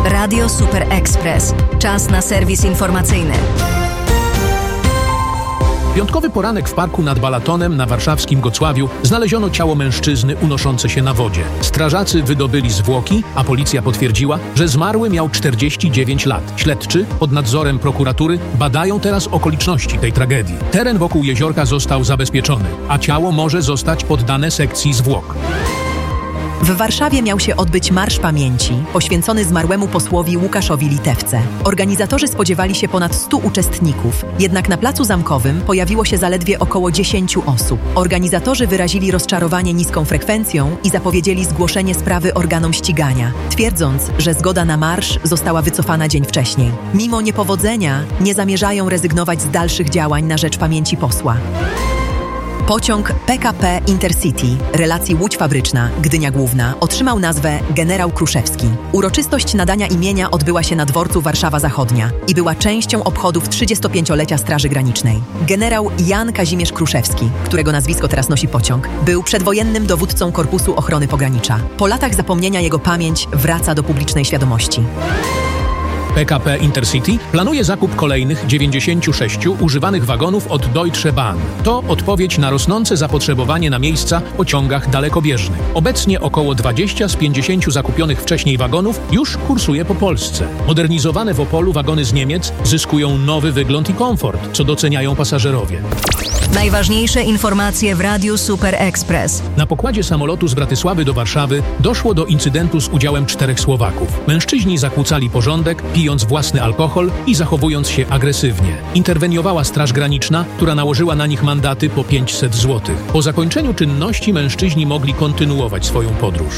Radio Super Express. Czas na serwis informacyjny. Piątkowy poranek w parku nad Balatonem na warszawskim Gocławiu znaleziono ciało mężczyzny unoszące się na wodzie. Strażacy wydobyli zwłoki, a policja potwierdziła, że zmarły miał 49 lat. Śledczy pod nadzorem prokuratury badają teraz okoliczności tej tragedii. Teren wokół jeziorka został zabezpieczony, a ciało może zostać poddane sekcji zwłok. W Warszawie miał się odbyć Marsz Pamięci, poświęcony zmarłemu posłowi Łukaszowi Litewce. Organizatorzy spodziewali się ponad 100 uczestników, jednak na placu Zamkowym pojawiło się zaledwie około 10 osób. Organizatorzy wyrazili rozczarowanie niską frekwencją i zapowiedzieli zgłoszenie sprawy organom ścigania, twierdząc, że zgoda na marsz została wycofana dzień wcześniej. Mimo niepowodzenia nie zamierzają rezygnować z dalszych działań na rzecz pamięci posła. Pociąg PKP Intercity, relacji Łódź Fabryczna, Gdynia Główna, otrzymał nazwę Generał Kruszewski. Uroczystość nadania imienia odbyła się na dworcu Warszawa Zachodnia i była częścią obchodów 35-lecia Straży Granicznej. Generał Jan Kazimierz Kruszewski, którego nazwisko teraz nosi pociąg, był przedwojennym dowódcą Korpusu Ochrony Pogranicza. Po latach zapomnienia jego pamięć wraca do publicznej świadomości. PKP Intercity planuje zakup kolejnych 96 używanych wagonów od Deutsche Bahn. To odpowiedź na rosnące zapotrzebowanie na miejsca w pociągach dalekobieżnych. Obecnie około 20 z 50 zakupionych wcześniej wagonów już kursuje po Polsce. Modernizowane w Opolu wagony z Niemiec zyskują nowy wygląd i komfort, co doceniają pasażerowie. Najważniejsze informacje w Radiu Super Express. Na pokładzie samolotu z Bratysławy do Warszawy doszło do incydentu z udziałem 4 Słowaków. Mężczyźni zakłócali porządek, pijąc własny alkohol i zachowując się agresywnie. Interweniowała Straż Graniczna, która nałożyła na nich mandaty po 500 zł. Po zakończeniu czynności mężczyźni mogli kontynuować swoją podróż.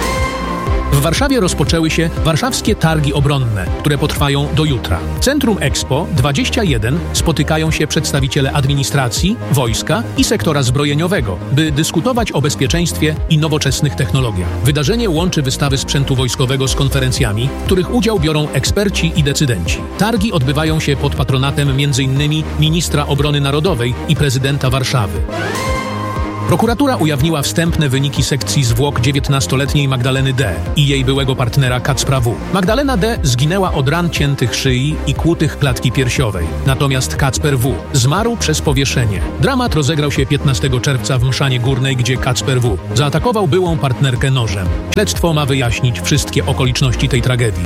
W Warszawie rozpoczęły się warszawskie targi obronne, które potrwają do jutra. W Centrum Expo 21 spotykają się przedstawiciele administracji, wojska i sektora zbrojeniowego, by dyskutować o bezpieczeństwie i nowoczesnych technologiach. Wydarzenie łączy wystawy sprzętu wojskowego z konferencjami, w których udział biorą eksperci i decydenci. Targi odbywają się pod patronatem m.in. ministra obrony narodowej i prezydenta Warszawy. Prokuratura ujawniła wstępne wyniki sekcji zwłok 19-letniej Magdaleny D. i jej byłego partnera Kacpra W. Magdalena D. zginęła od ran ciętych szyi i kłutych klatki piersiowej. Natomiast Kacper W. zmarł przez powieszenie. Dramat rozegrał się 15 czerwca w Mszanie Górnej, gdzie Kacper W. zaatakował byłą partnerkę nożem. Śledztwo ma wyjaśnić wszystkie okoliczności tej tragedii.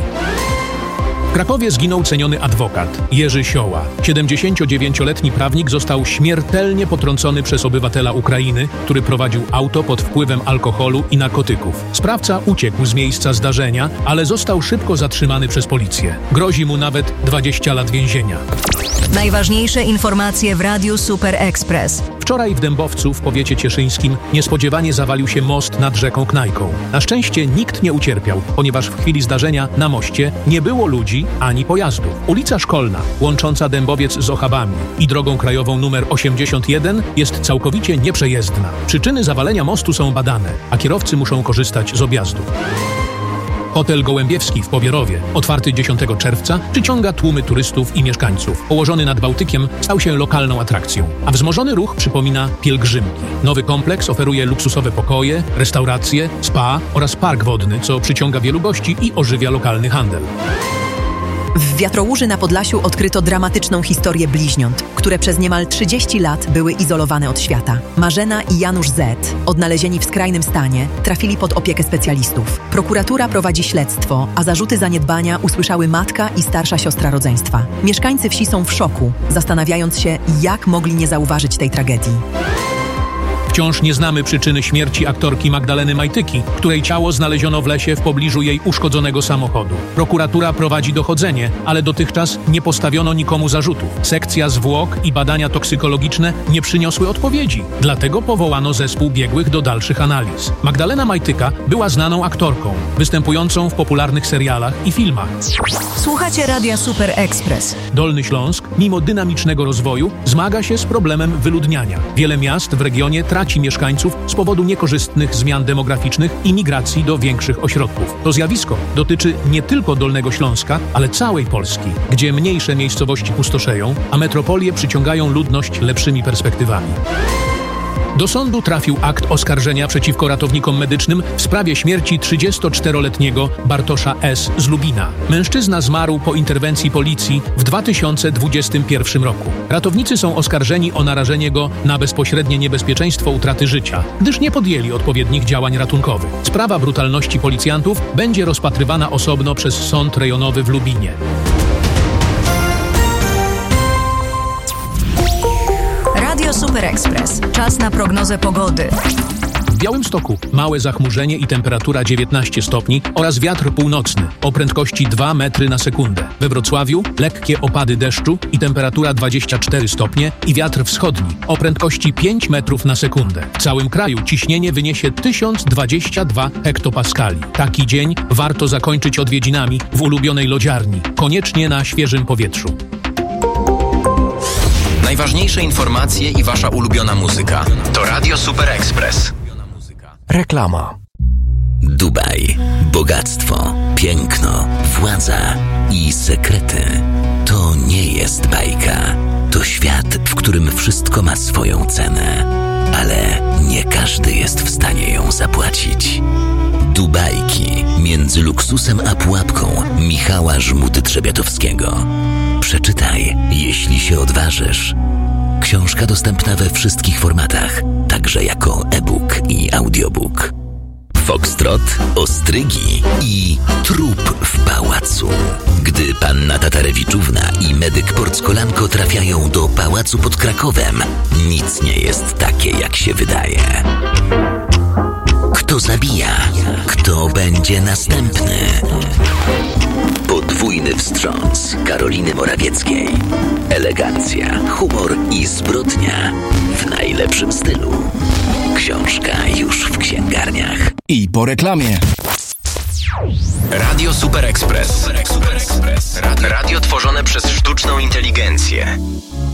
W Krakowie zginął ceniony adwokat Jerzy Sioła. 79-letni prawnik został śmiertelnie potrącony przez obywatela Ukrainy, który prowadził auto pod wpływem alkoholu i narkotyków. Sprawca uciekł z miejsca zdarzenia, ale został szybko zatrzymany przez policję. Grozi mu nawet 20 lat więzienia. Najważniejsze informacje w Radiu Super Express. Wczoraj w Dębowcu w powiecie cieszyńskim niespodziewanie zawalił się most nad rzeką Knajką. Na szczęście nikt nie ucierpiał, ponieważ w chwili zdarzenia na moście nie było ludzi ani pojazdów. Ulica Szkolna, łącząca Dębowiec z Ochabami i drogą krajową nr 81 jest całkowicie nieprzejezdna. Przyczyny zawalenia mostu są badane, a kierowcy muszą korzystać z objazdów. Hotel Gołębiewski w Pobierowie, otwarty 10 czerwca, przyciąga tłumy turystów i mieszkańców. Położony nad Bałtykiem stał się lokalną atrakcją, a wzmożony ruch przypomina pielgrzymki. Nowy kompleks oferuje luksusowe pokoje, restauracje, spa oraz park wodny, co przyciąga wielu gości i ożywia lokalny handel. W Wiatrołuży na Podlasiu odkryto dramatyczną historię bliźniąt, które przez niemal 30 lat były izolowane od świata. Marzena i Janusz Z., odnalezieni w skrajnym stanie, trafili pod opiekę specjalistów. Prokuratura prowadzi śledztwo, a zarzuty zaniedbania usłyszały matka i starsza siostra rodzeństwa. Mieszkańcy wsi są w szoku, zastanawiając się, jak mogli nie zauważyć tej tragedii. Wciąż nie znamy przyczyny śmierci aktorki Magdaleny Majtyki, której ciało znaleziono w lesie w pobliżu jej uszkodzonego samochodu. Prokuratura prowadzi dochodzenie, ale dotychczas nie postawiono nikomu zarzutów. Sekcja zwłok i badania toksykologiczne nie przyniosły odpowiedzi, dlatego powołano zespół biegłych do dalszych analiz. Magdalena Majtyka była znaną aktorką, występującą w popularnych serialach i filmach. Słuchacie Radia Super Express. Dolny Śląsk, mimo dynamicznego rozwoju, zmaga się z problemem wyludniania. Wiele miast w regionie traci mieszkańców z powodu niekorzystnych zmian demograficznych i migracji do większych ośrodków. To zjawisko dotyczy nie tylko Dolnego Śląska, ale całej Polski, gdzie mniejsze miejscowości pustoszeją, a metropolie przyciągają ludność lepszymi perspektywami. Do sądu trafił akt oskarżenia przeciwko ratownikom medycznym w sprawie śmierci 34-letniego Bartosza S. z Lubina. Mężczyzna zmarł po interwencji policji w 2021 roku. Ratownicy są oskarżeni o narażenie go na bezpośrednie niebezpieczeństwo utraty życia, gdyż nie podjęli odpowiednich działań ratunkowych. Sprawa brutalności policjantów będzie rozpatrywana osobno przez Sąd Rejonowy w Lubinie. Radio Super Express. Czas na prognozę pogody. W Białymstoku małe zachmurzenie i temperatura 19 stopni oraz wiatr północny o prędkości 2 metry na sekundę. We Wrocławiu lekkie opady deszczu i temperatura 24 stopnie i wiatr wschodni o prędkości 5 metrów na sekundę. W całym kraju ciśnienie wyniesie 1022 hektopaskali. Taki dzień warto zakończyć odwiedzinami w ulubionej lodziarni, koniecznie na świeżym powietrzu. Najważniejsze informacje i wasza ulubiona muzyka. To Radio Super Express. Reklama. Dubaj. Bogactwo, piękno, władza i sekrety. To nie jest bajka. To świat, w którym wszystko ma swoją cenę. Ale nie każdy jest w stanie ją zapłacić. Dubajki między luksusem a pułapką Michała Żmudy-Trzebiatowskiego. Przeczytaj, jeśli się odważysz. Książka dostępna we wszystkich formatach, także jako e-book i audiobook. Foxtrot, ostrygi i trup w pałacu. Gdy panna Tatarewiczówna i medyk Porckolanko trafiają do pałacu pod Krakowem, nic nie jest takie, jak się wydaje. Kto zabija? Kto będzie następny? Podwójny wstrząs Karoliny Morawieckiej. Elegancja, humor i zbrodnia w najlepszym stylu. Książka już w księgarniach. I po reklamie. Radio Super Express. Radio tworzone przez sztuczną inteligencję.